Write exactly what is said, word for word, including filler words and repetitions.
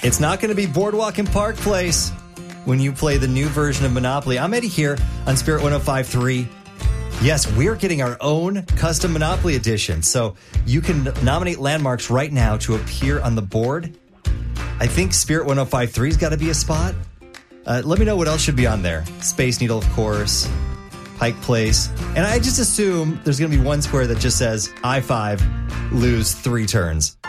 It's not going to be Boardwalk and Park Place when you play the new version of Monopoly. I'm Eddie here on Spirit one oh five point three. Yes, we're getting our own custom Monopoly edition. So you can nominate landmarks right now to appear on the board. I think Spirit one oh five point three's got to be a spot. Uh, let me know what else should be on there. Space Needle, of course. Pike Place. And I just assume there's going to be one square that just says I five, lose three turns.